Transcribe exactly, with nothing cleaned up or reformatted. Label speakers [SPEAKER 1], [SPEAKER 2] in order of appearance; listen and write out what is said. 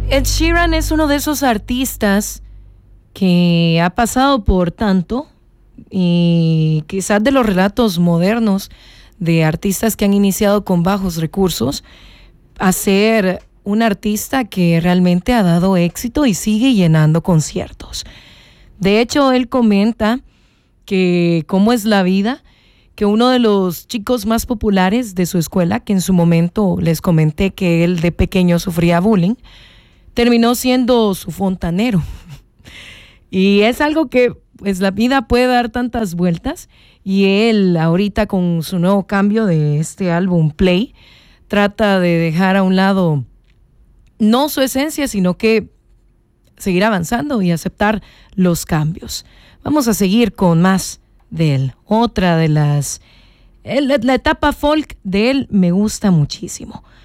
[SPEAKER 1] Ed Sheeran es uno de esos artistas que ha pasado por tanto y quizás de los relatos modernos de artistas que han iniciado con bajos recursos a ser un artista que realmente ha dado éxito y sigue llenando conciertos. De hecho, él comenta que cómo es la vida, que uno de los chicos más populares de su escuela, que en su momento les comenté que él de pequeño sufría bullying, terminó siendo su fontanero. Y es algo que pues la vida puede dar tantas vueltas, y él ahorita con su nuevo cambio de este álbum Play trata de dejar a un lado no su esencia, sino que seguir avanzando y aceptar los cambios. Vamos a seguir con más de él. Otra de las... El, la etapa folk de él me gusta muchísimo.